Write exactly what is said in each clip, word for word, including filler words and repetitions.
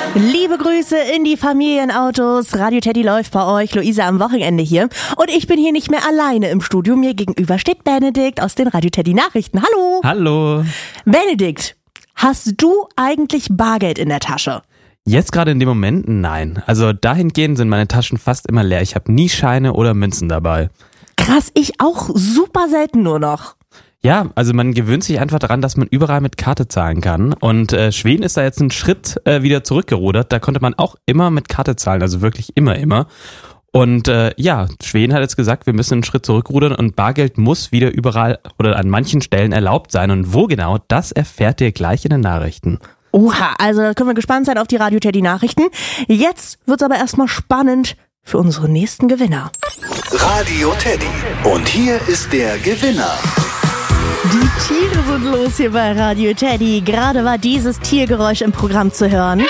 Liebe Grüße in die Familienautos. Radio Teddy läuft bei euch. Luisa am Wochenende hier. Und ich bin hier nicht mehr alleine im Studio. Mir gegenüber steht Benedikt aus den Radio Teddy Nachrichten. Hallo. Hallo. Benedikt, hast du eigentlich Bargeld in der Tasche? Jetzt gerade in dem Moment nein. Also dahingehend sind meine Taschen fast immer leer. Ich habe nie Scheine oder Münzen dabei. Krass, ich auch super selten nur noch. Ja, also man gewöhnt sich einfach daran, dass man überall mit Karte zahlen kann. Und äh, Schweden ist da jetzt einen Schritt äh, wieder zurückgerudert. Da konnte man auch immer mit Karte zahlen, also wirklich immer, immer. Und äh, ja, Schweden hat jetzt gesagt, wir müssen einen Schritt zurückrudern und Bargeld muss wieder überall oder an manchen Stellen erlaubt sein. Und wo genau, das erfährt ihr gleich in den Nachrichten. Oha, also können wir gespannt sein auf die Radio Teddy Nachrichten. Jetzt wird's aber erstmal spannend für unsere nächsten Gewinner. Radio Teddy. Und hier ist der Gewinner. Die Tiere sind los hier bei Radio Teddy. Gerade war dieses Tiergeräusch im Programm zu hören.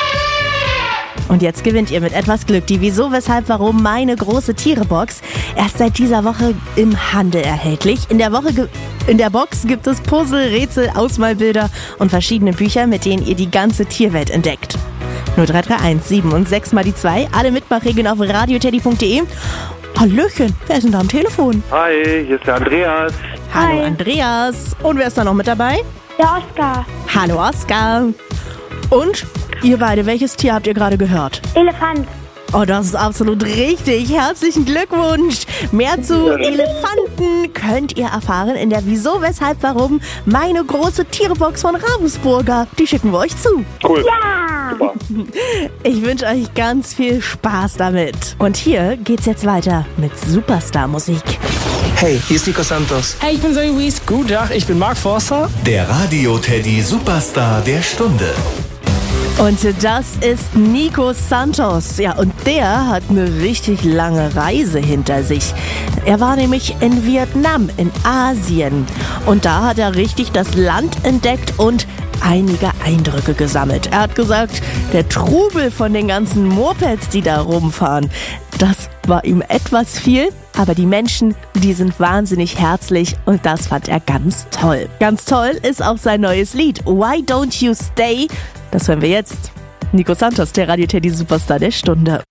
Und jetzt gewinnt ihr mit etwas Glück die Wieso, Weshalb, Warum meine große Tiere-Box. Erst seit dieser Woche im Handel erhältlich. In der Woche ge- in der Box gibt es Puzzle, Rätsel, Ausmalbilder und verschiedene Bücher, mit denen ihr die ganze Tierwelt entdeckt. null drei drei eins sieben und sechs mal die zwei. Alle Mitmachregeln auf radioteddy punkt de. Hallöchen, wer ist denn da am Telefon? Hi, hier ist der Andreas. Hallo Hi. Andreas. Und wer ist da noch mit dabei? Der Oskar. Hallo Oskar. Und ihr beide, welches Tier habt ihr gerade gehört? Elefant. Oh, das ist absolut richtig. Herzlichen Glückwunsch. Mehr zu Elefanten könnt ihr erfahren in der Wieso, Weshalb, Warum meine große Tierebox von Ravensburger. Die schicken wir euch zu. Cool. Ja. Super. Ich wünsche euch ganz viel Spaß damit. Und hier geht's jetzt weiter mit Superstar-Musik. Hey, hier ist Nico Santos. Hey, ich bin Zoe Wies. Guten Tag, ich bin Mark Forster. Der Radio Teddy Superstar der Stunde. Und das ist Nico Santos. Ja, und der hat eine richtig lange Reise hinter sich. Er war nämlich in Vietnam, in Asien. Und da hat er richtig das Land entdeckt und einige Eindrücke gesammelt. Er hat gesagt, der Trubel von den ganzen Mopeds, die da rumfahren, das war ihm etwas viel. Aber die Menschen, die sind wahnsinnig herzlich und das fand er ganz toll. Ganz toll ist auch sein neues Lied, Why Don't You Stay? Das hören wir jetzt. Nico Santos, der Radio Teddy Superstar der Stunde.